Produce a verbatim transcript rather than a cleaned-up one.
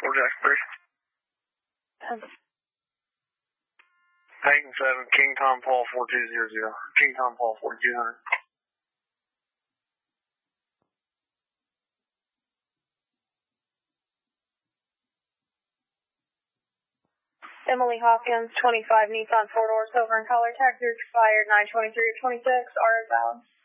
four Jacksonville. ten. Peyton seven, King Tom Paul four two zero zero. King Tom Paul forty-two hundred. Emily Hawkins, twenty-five Nissan four doors, silver and color, taxi expired nine twenty-three twenty-six, R is valid.